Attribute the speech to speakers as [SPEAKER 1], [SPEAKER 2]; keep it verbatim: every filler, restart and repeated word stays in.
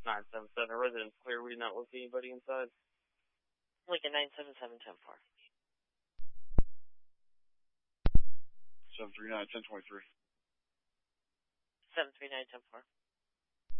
[SPEAKER 1] nine seven seven, residence clear. We did not locate anybody inside.
[SPEAKER 2] Lincoln nine seven seven ten four.
[SPEAKER 3] seven three nine ten twenty-three.
[SPEAKER 2] seven three nine ten four.